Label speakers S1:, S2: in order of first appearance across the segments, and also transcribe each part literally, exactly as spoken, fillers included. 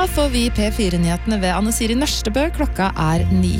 S1: får vi P fire-nyhetene ved Anne Siri Nørstebø. Klokka er ni.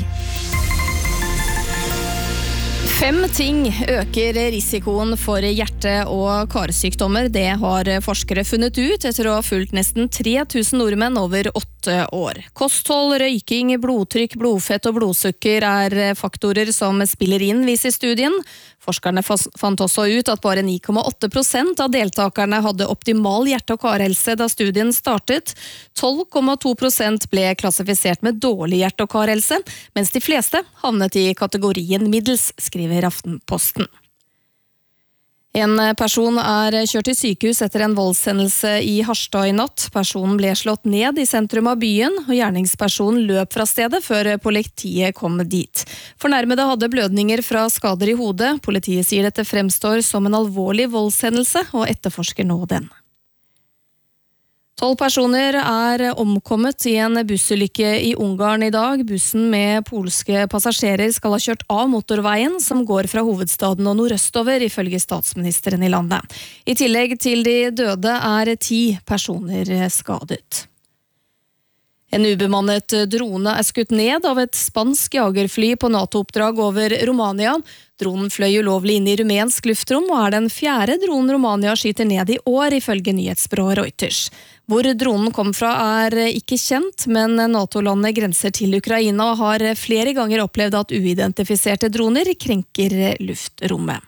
S2: Fem ting øker risikoen for hjerte- og karsykdommer. Det har forskere funnet ut etter å ha fulgt nesten tre tusen nordmenn over åtte år. Kosthold, røyking, blodtrykk, blodfett og blodsukker er faktorer som spiller inn, viser studien. Forskerne fant også ut at bare ni komma åtte prosent av deltakerne hadde optimal hjerte- og karhelse da studien startet. tolv komma to prosent ble klassifisert med dårlig hjerte- og karhelse, mens de fleste havnet i kategorien middels, skriver Aftenposten. En person er kjørt til sykehus etter en voldshendelse i Harstad i natt. Personen ble slått ned i sentrum av byen, og gjerningspersonen løp fra stedet før politiet kom dit. Fornærmede hadde blødninger fra skader i hodet. Politiet sier dette fremstår som en alvorlig voldshendelse, og etterforsker nå den. Tolv personer er omkommet i en bussulykke i Ungarn i dag. Bussen med polske passasjerer skal ha kjørt av motorveien som går fra hovedstaden og nordøstover, ifølge statsministeren i landet. I tillegg til de døde er ti personer skadet. En ubemannet drone er skutt ned av et spansk jagerfly på NATO-oppdrag over Romania. Dronen fløy ulovlig inn i rumensk luftrom og er den fjerde dronen Romania skyter ned i år, ifølge nyhetsbyrået Reuters. Hvor dronen kom fra er ikke kjent, men NATO-landet grenser til Ukraina og har flere ganger opplevd at uidentifiserte droner krenker luftrommet.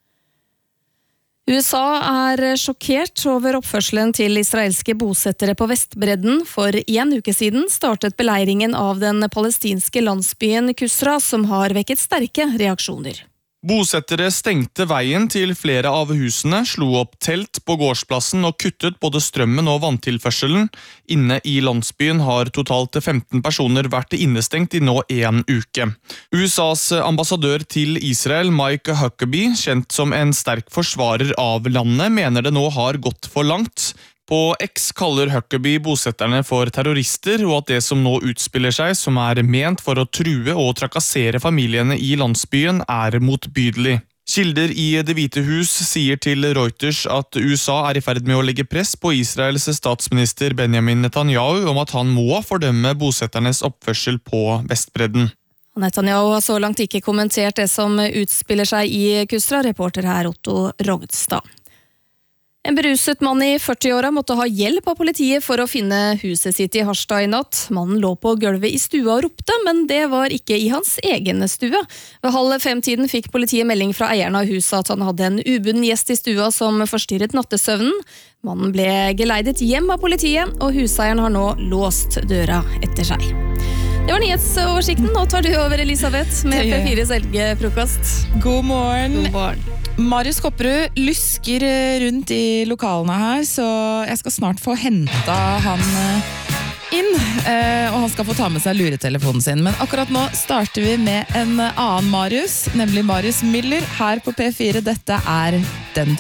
S2: U S A er sjokkert over oppførselen til israelske bosettere på Vestbredden. For en uke siden startet beleiringen av den palestinske landsbyen Kusra, som har vekket sterke reaksjoner.
S3: Bosettere stengte veien til flere av husene, slo opp telt på gårdsplassen og kuttet både strømmen og vanntilførselen. Inne i landsbyen har totalt femten personer vært innestengt i nå en uke. U S As ambassadør til Israel, Mike Huckabee, kjent som en sterk forsvarer av landet, mener det nå har gått for langt. På X kaller Huckabee bosetterne for terrorister, og at det som nå utspiller seg, som er ment for å true og trakassere familiene i landsbyen, er motbydelig. Kilder i Det hvite hus sier til Reuters at U S A er i ferd med å legge press på Israels statsminister Benjamin Netanyahu om at han må fordømme bosetternes oppførsel på Vestbredden.
S2: Netanyahu har så langt ikke kommentert det som utspiller seg i Kusra. Reporter her Otto Rogstad. En beruset mann i førti-åra måtte ha hjelp av politiet for å finne huset sitt i Harstad i natt. Mannen lå på gulvet i stua og ropte, men det var ikke i hans egen stue. Ved halv fem-tiden fikk politiet melding fra eieren av huset at han hadde en ubunden gjest i stua som forstyrret nattesøvnen. Mannen ble geleidet hjem av politiet, og huseieren har nå låst døra etter seg. Det var nyhetsoversikten. Nå tar du over, Elisabeth, med P fires helgefrokost.
S4: God morgen.
S2: God morgen.
S4: Marius Kopperud lusker rundt i lokalene her, så jeg skal snart få henta han inn, og han skal få ta med seg luretelefonen sin. Men akkurat nå starter vi med en annen Marius, nemlig Marius Müller her på P fire. Dette er Den du